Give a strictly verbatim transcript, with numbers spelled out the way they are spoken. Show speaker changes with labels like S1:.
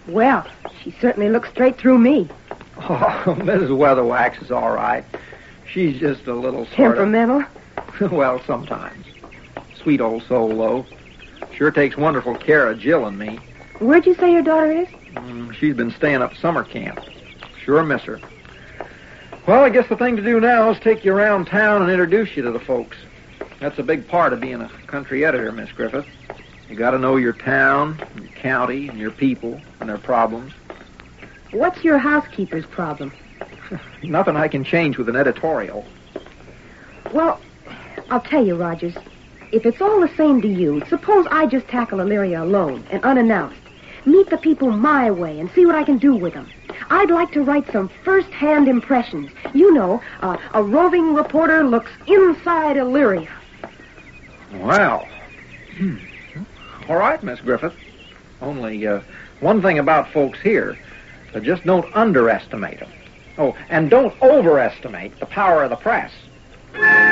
S1: Well, she certainly looks straight through me.
S2: Oh, Missus Weatherwax is all right. She's just a little sort
S1: Temperamental?
S2: Of... Well, sometimes. Sweet old soul, though. Sure takes wonderful care of Jill and me.
S1: Where'd you say your daughter is?
S2: Mm, she's been staying up summer camp. Sure miss her. Well, I guess the thing to do now is take you around town and introduce you to the folks. That's a big part of being a country editor, Miss Griffith. You got to know your town, your county, and your people, and their problems.
S1: What's your housekeeper's problem?
S2: Nothing I can change with an editorial.
S1: Well, I'll tell you, Rogers. If it's all the same to you, suppose I just tackle Illyria alone and unannounced. Meet the people my way and see what I can do with them. I'd like to write some first-hand impressions. You know, uh, a roving reporter looks inside Illyria.
S2: Well, all right, Miss Griffith. Only uh, one thing about folks here, uh, just don't underestimate them. Oh, and don't overestimate the power of the press.